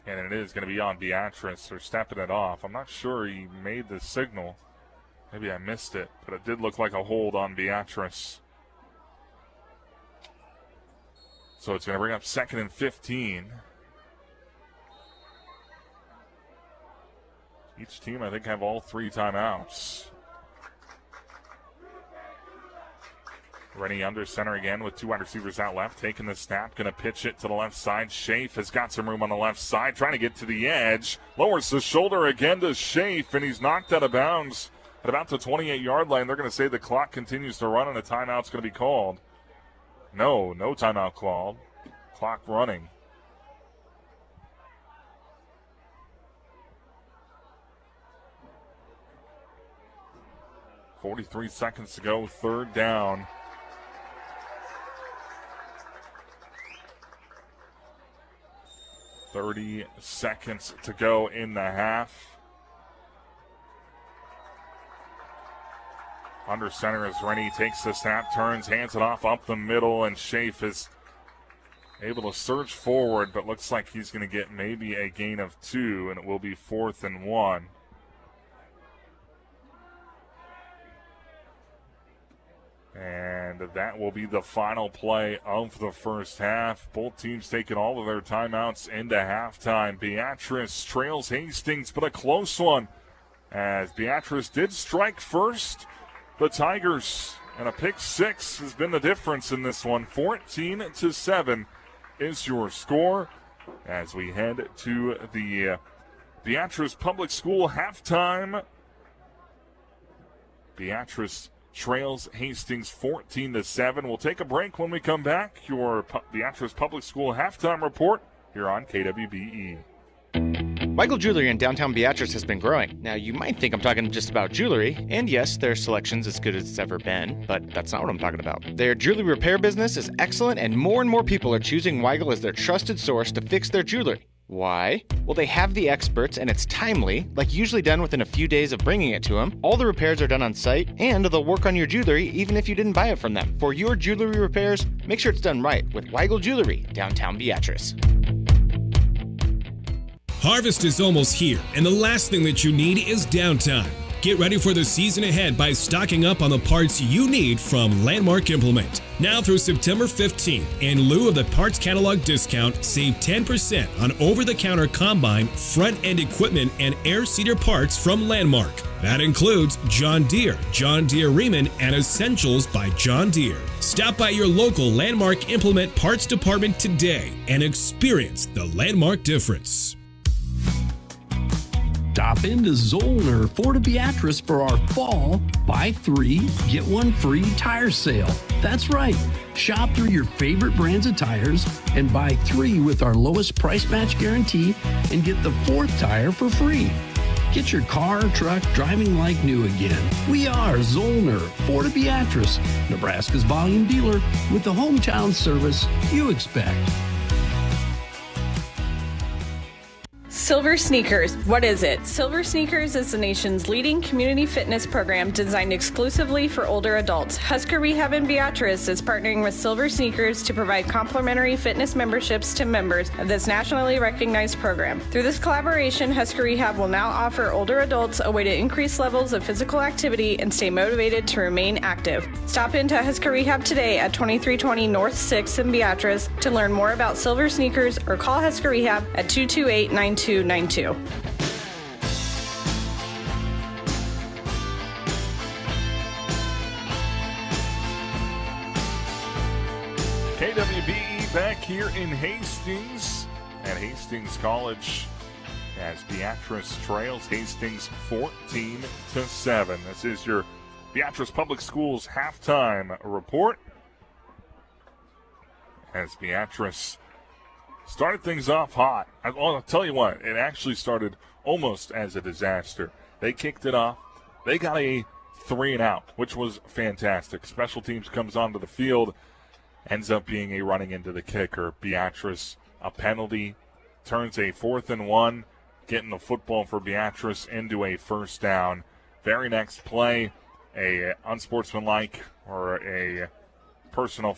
And it is going to be on Beatrice. They're stepping it off. I'm not sure he made the signal. Maybe I missed it, but it did look like a hold on Beatrice. So it's going to bring up 2nd and 15. Each team, I think, have all 3 timeouts. Rennie under center again with 2 wide receivers out left. Taking the snap, going to pitch it to the left side. Schaaf has got some room on the left side, trying to get to the edge. Lowers the shoulder again to Schaaf, and he's knocked out of bounds at about the 28-yard line. They're going to say the clock continues to run and a timeout's going to be called. No timeout called. Clock running. .43 seconds to go, 3rd down. .30 seconds to go in the half. Under center as Rennie takes the snap, turns, hands it off up the middle, and Schaaf is able to surge forward, but looks like he's going to get maybe a gain of 2, and it will be 4th and 1. And that will be the final play of the first half. Both teams taking all of their timeouts into halftime. Beatrice trails Hastings, but a close one, as Beatrice did strike first. The Tigers, and a pick 6 has been the difference in this one. 14-7 is your score as we head to the Beatrice Public School halftime. Beatrice trails Hastings 14-7. We'll take a break. When we come back, your Beatrice Public School halftime report here on KWBE. Weigel Jewelry in downtown Beatrice has been growing. Now, you might think I'm talking just about jewelry, and yes, their selection's as good as it's ever been, but that's not what I'm talking about. Their jewelry repair business is excellent, and more people are choosing Weigel as their trusted source to fix their jewelry. Why? Well, they have the experts, and it's timely, like usually done within a few days of bringing it to them. All the repairs are done on site, and they'll work on your jewelry even if you didn't buy it from them. For your jewelry repairs, make sure it's done right with Weigel Jewelry, downtown Beatrice. Harvest is almost here, and the last thing that you need is downtime. Get ready for the season ahead by stocking up on the parts you need from Landmark Implement. Now through September 15th, in lieu of the parts catalog discount, save 10% on over-the-counter combine, front-end equipment, and air seeder parts from Landmark. That includes John Deere, John Deere Riemann, and Essentials by John Deere. Stop by your local Landmark Implement parts department today and experience the Landmark difference. Stop into Zollner Ford Beatrice for our fall buy 3, get 1 free tire sale. That's right. Shop through your favorite brands of tires and buy 3 with our lowest price match guarantee and get the 4th tire for free. Get your car or truck driving like new again. We are Zollner Ford Beatrice, Nebraska's volume dealer with the hometown service you expect. Silver Sneakers. What is it? Silver Sneakers is the nation's leading community fitness program designed exclusively for older adults. Husker Rehab in Beatrice is partnering with Silver Sneakers to provide complimentary fitness memberships to members of this nationally recognized program. Through this collaboration, Husker Rehab will now offer older adults a way to increase levels of physical activity and stay motivated to remain active. Stop into Husker Rehab today at 2320 North 6th in Beatrice to learn more about Silver Sneakers or call Husker Rehab at 228-9292. KWBE back here in Hastings at Hastings College as Beatrice trails Hastings 14-7. This is your Beatrice Public Schools halftime report as Beatrice started things off hot. I'll tell you what, it actually started almost as a disaster. They kicked it off. They got a 3-and-out, which was fantastic. Special teams comes onto the field, ends up being a running into the kicker. Beatrice, a penalty, turns a 4th and 1, getting the football for Beatrice into a 1st down. Very next play, a unsportsmanlike or a personal